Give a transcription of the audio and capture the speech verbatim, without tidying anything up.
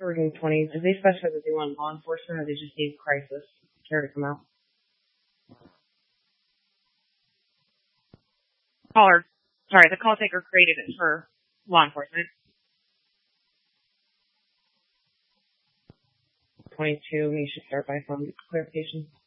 Working twenties. Did they specify that they want law enforcement or they just need crisis care to come out? Caller, sorry, the call taker created it for law enforcement. twenty-two, you should start by phone clarification.